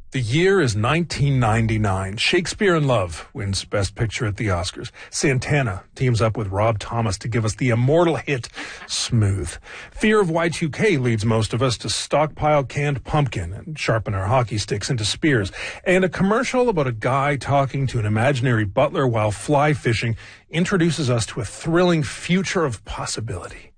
The year is 1999. Shakespeare in Love wins Best Picture at the Oscars. Santana teams up with Rob Thomas to give us the immortal hit, Smooth. Fear of Y2K leads most of us to stockpile canned pumpkin and sharpen our hockey sticks into spears. And a commercial about a guy talking to an imaginary butler while fly fishing introduces us to a thrilling future of possibility.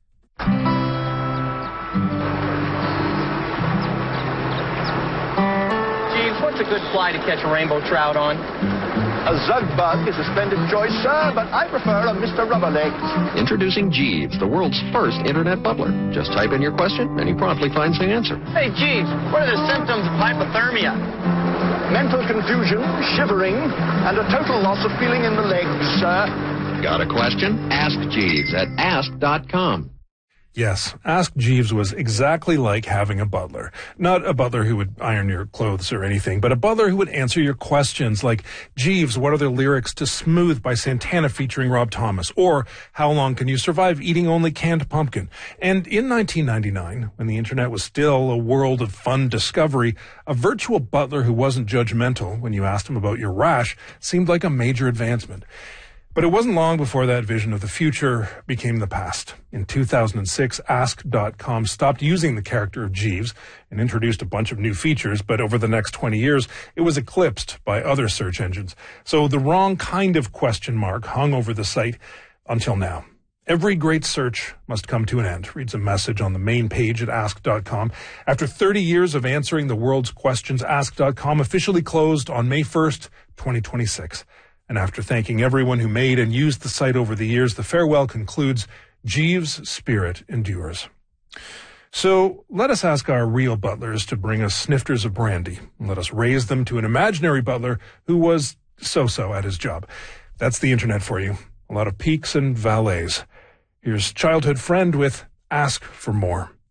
What's a good fly to catch a rainbow trout on? A zug bug is a splendid choice, sir, but I prefer a Mr. Rubberlegs. Introducing Jeeves, the world's first internet butler. Just type in your question, and he promptly finds the answer. Hey, Jeeves, what are the symptoms of hypothermia? Mental confusion, shivering, and a total loss of feeling in the legs, sir. Got a question? Ask Jeeves at ask.com. Yes, Ask Jeeves was exactly like having a butler. Not a butler who would iron your clothes or anything, but a butler who would answer your questions like, Jeeves, what are the lyrics to Smooth by Santana featuring Rob Thomas? Or, how long can you survive eating only canned pumpkin? And in 1999, when the internet was still a world of fun discovery, a virtual butler who wasn't judgmental when you asked him about your rash seemed like a major advancement. But it wasn't long before that vision of the future became the past. In 2006, Ask.com stopped using the character of Jeeves and introduced a bunch of new features, but over the next 20 years, it was eclipsed by other search engines. So the wrong kind of question mark hung over the site until now. Every great search must come to an end, reads a message on the main page at Ask.com. After 30 years of answering the world's questions, Ask.com officially closed on May 1st, 2026. And after thanking everyone who made and used the site over the years, the farewell concludes, Jeeves' spirit endures. So let us ask our real butlers to bring us snifters of brandy, and let us raise them to an imaginary butler who was so-so at his job. That's the internet for you. A lot of peaks and valets. Here's childhood friend with Ask for More.